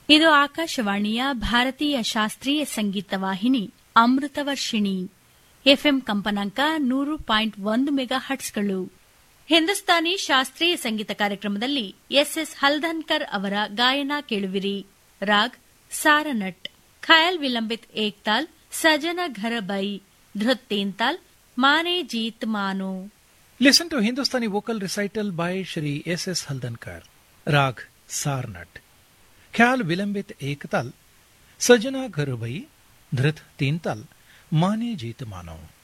ಇದು ಆಕಾಶವಾಣಿಯ ಭಾರತೀಯ ಶಾಸ್ತ್ರೀಯ ಸಂಗೀತ ವಾಹಿನಿ ಅಮೃತವರ್ಷಿಣಿ. ಎಫ್ಎಂ ಕಂಪನಾಂಕ 100.1 ಮೆಗಾ ಹರ್ಟ್ಸ್ಗಳು. ಹಿಂದೂಸ್ತಾನಿ ಶಾಸ್ತ್ರೀಯ ಸಂಗೀತ ಕಾರ್ಯಕ್ರಮದಲ್ಲಿ ಎಸ್ ಹಲ್ದನ್ಕರ್ ಅವರ ಗಾಯನ ಕೇಳುವಿರಿ. Raag ಸಾರನಟ್. Khayal vilambit Ektaal, ಸಜನ ಘರ by, ಧೃತ್ ತೇಂತಾಲ್, Mane Jeet ಮಾನೋ. Listen to Hindustani vocal recital by Shri S.S. Haldankar. Rag Sarnat. Khyal Vilambit Ektal, Sajana Ghar Bhai, Dhrit Teental, Mane Jeet Mano.